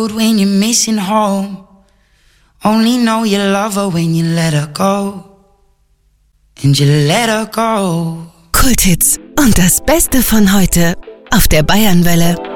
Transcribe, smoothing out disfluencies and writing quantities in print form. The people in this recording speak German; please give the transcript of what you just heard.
When you're missing home, only know you love her when you let her go. And you let her go. Kulthits und das Beste von heute auf der Bayernwelle.